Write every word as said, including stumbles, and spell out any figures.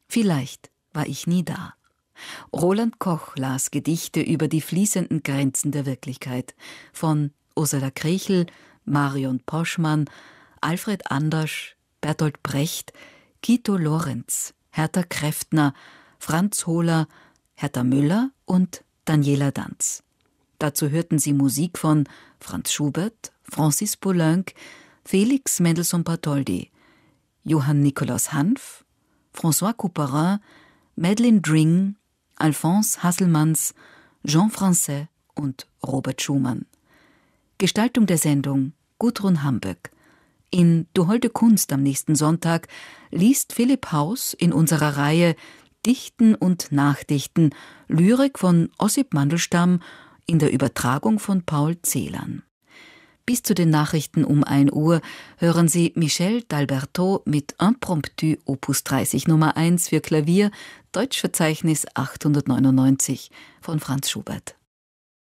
Vielleicht war ich nie da. Roland Koch las Gedichte über die fließenden Grenzen der Wirklichkeit von Ursula Kriechel, Marion Poschmann, Alfred Andersch, Bertolt Brecht, Guido Lorenz, Hertha Kräftner, Franz Hohler, Hertha Müller und Daniela Danz. Dazu hörten Sie Musik von Franz Schubert, Francis Poulenc, Felix Mendelssohn-Bartholdy, Johann Nikolaus Hanff, François Couperin, Madeleine Dring, Alphonse Hasselmanns, Jean Francais und Robert Schumann. Gestaltung der Sendung Gudrun Hamböck. In Du holde Kunst am nächsten Sonntag liest Philipp Haus in unserer Reihe Dichten und Nachdichten Lyrik von Ossip Mandelstam in der Übertragung von Paul Celan. Bis zu den Nachrichten um ein Uhr hören Sie Michel d'Alberto mit Impromptu Opus dreißig Nummer eins für Klavier, Deutschverzeichnis achthundertneunundneunzig von Franz Schubert.